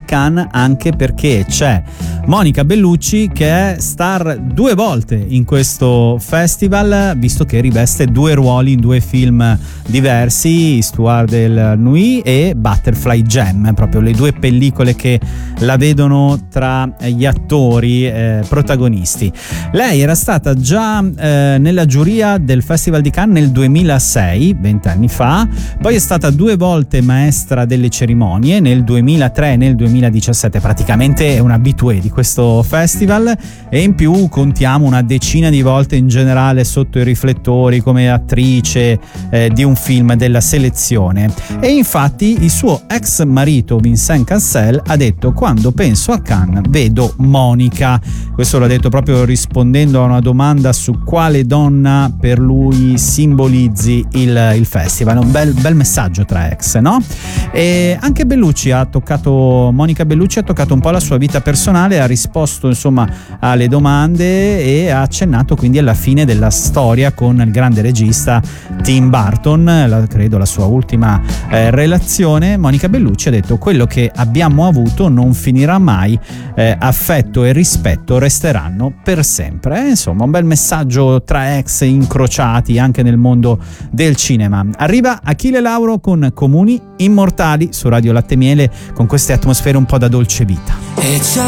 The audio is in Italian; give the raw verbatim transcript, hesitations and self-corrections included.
Cannes, anche perché c'è Monica Bellucci che è star due volte in questo festival, visto che riveste due ruoli in due film diversi, Histoire de Nuit e Butterfly Jam, proprio le due pellicole che la vedono tra gli attori eh, protagonisti. Lei era stata già eh, nella giuria del Festival di Cannes nel duemilasei, vent'anni fa, poi è stata due volte maestra delle cerimonie nel duemilatré e nel duemiladiciassette, praticamente è un habitué di questo festival, e in più contiamo una decina di volte in generale sotto i riflettori come attrice eh, di un film della selezione. E infatti il suo ex marito Vincent Cassel ha detto: quando penso a Cannes vedo Monica. Questo l'ha detto proprio rispondendo a una domanda su quale donna per lui simbolizzi il, il festival. Un bel, bel messaggio tra ex, no? E anche Bellucci ha toccato, Monica Bellucci ha toccato un po' la sua vita personale, ha risposto insomma alle domande e ha accennato quindi alla fine della storia con il grande regista Tim Burton, la, credo la sua ultima eh, relazione. Monica Bellucci ha detto: quello che abbiamo avuto non finirà mai, eh, affetto e rispetto resteranno per sempre. Eh, insomma, un bel messaggio tra ex incrociati anche nel mondo del cinema. Arriva Achille Lauro con Comuni Immortali su Radio Latte Miele, con queste atmosfere un po' da dolce vita. E